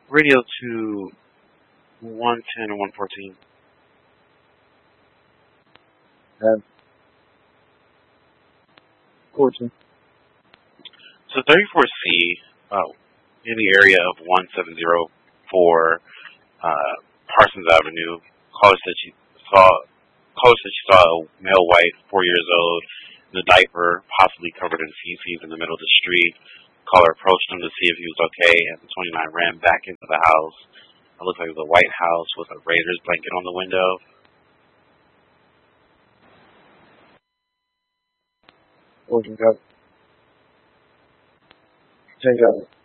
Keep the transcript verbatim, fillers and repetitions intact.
Radio to one ten and one fourteen. Have. fourteen. So thirty-four C, uh, in the area of one seven zero four uh, Parsons Avenue, caller said she saw caller said she saw a male white, four years old, in a diaper, possibly covered in feces in the middle of the street. Caller approached him to see if he was okay, and the twenty-nine ran back into the house. It looked like it was a white house with a Raiders blanket on the window. fourteen. Got it. ten. Got it.